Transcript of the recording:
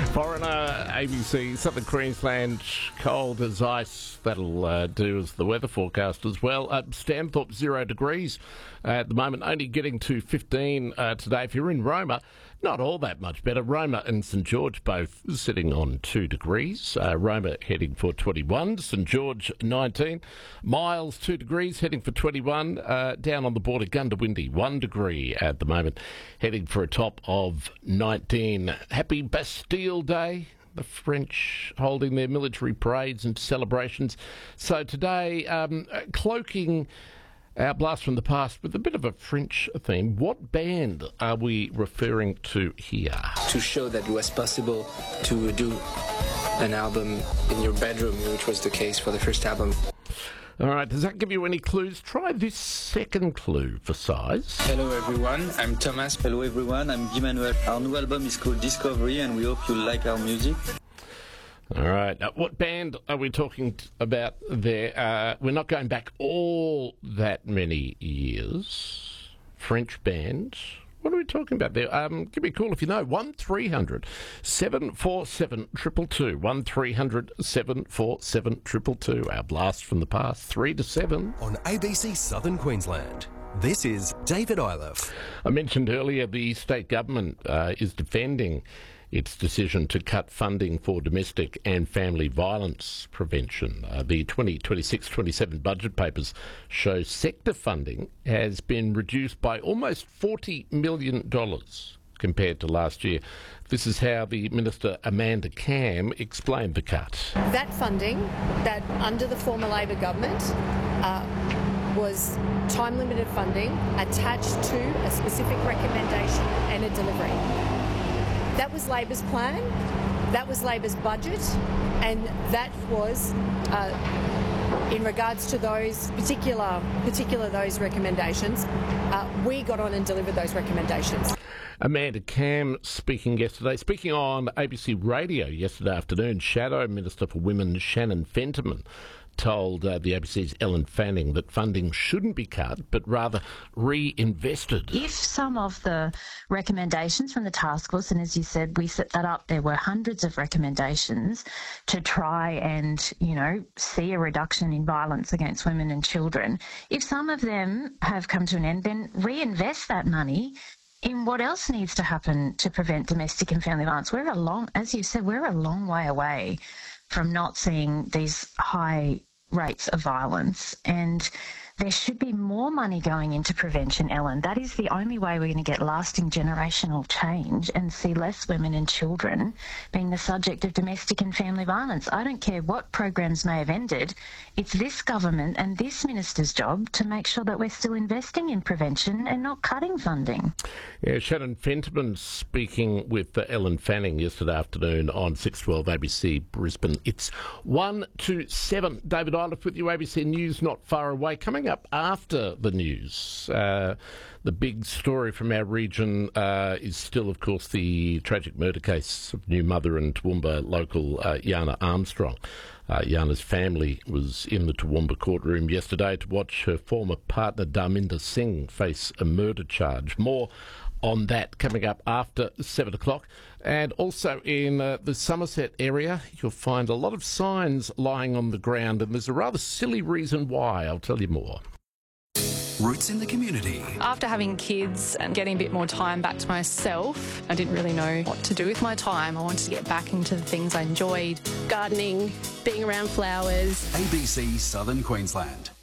Foreigner, ABC, Southern Queensland, cold as ice. That'll do as the weather forecast as well. Stanthorpe, 0 degrees at the moment, only getting to 15 today. If you're in Roma, not all that much better. Roma and St George both sitting on 2 degrees. Roma heading for 21, St George 19. Miles, 2 degrees, heading for 21. Down on the border, Gundawindi, 1 degree at the moment, heading for a top of 19. Happy Bastille Day. The French holding their military parades and celebrations. So today, cloaking our blast from the past with a bit of a French theme. What band are we referring to here? To show that it was possible to do an album in your bedroom, which was the case for the first album. All right, does that give you any clues? Try this second clue for size. Hello everyone, I'm Thomas. Hello everyone, I'm Guy Manuel. Our new album is called Discovery and we hope you like our music. All right, what band are we talking about there? We're not going back all that many years. French band. What are we talking about there? Give me a call if you know. 1300 747 222. 1300 747 222. Our blast from the past, 3 to 7. On ABC Southern Queensland, this is David Iliff. I mentioned earlier the state government is defending its decision to cut funding for domestic and family violence prevention. The 2026-27 budget papers show sector funding has been reduced by almost $40 million compared to last year. This is how the Minister Amanda Cam explained the cut. That funding, that under the former Labor government, was time-limited funding attached to a specific recommendation and a delivery. That was Labor's plan, that was Labor's budget, and that was in regards to those particular those recommendations. We got on and delivered those recommendations. Amanda Cam speaking on ABC Radio yesterday afternoon. Shadow Minister for Women Shannon Fentiman told the ABC's Ellen Fanning that funding shouldn't be cut, but rather reinvested. If some of the recommendations from the task force, and as you said, we set that up, there were hundreds of recommendations to try and, see a reduction in violence against women and children. If some of them have come to an end, then reinvest that money in what else needs to happen to prevent domestic and family violence. As you said, we're a long way away from not seeing these high rates of violence, and there should be more money going into prevention, Ellen. That is the only way we're going to get lasting generational change and see less women and children being the subject of domestic and family violence. I don't care what programs may have ended. It's this government and this minister's job to make sure that we're still investing in prevention and not cutting funding. Yeah, Shannon Fentiman speaking with Ellen Fanning yesterday afternoon on 612 ABC Brisbane. It's 1 to 7. David Iliff with you, ABC News not far away. Coming up after the news, the big story from our region is still, of course, the tragic murder case of new mother and Toowoomba local Yana Armstrong. Yana's family was in the Toowoomba courtroom yesterday to watch her former partner Dharminder Singh face a murder charge. More on that coming up after 7 o'clock. And also in the Somerset area, you'll find a lot of signs lying on the ground, and there's a rather silly reason why. I'll tell you more. Roots in the community. After having kids and getting a bit more time back to myself, I didn't really know what to do with my time. I wanted to get back into the things I enjoyed. Gardening, being around flowers. ABC Southern Queensland.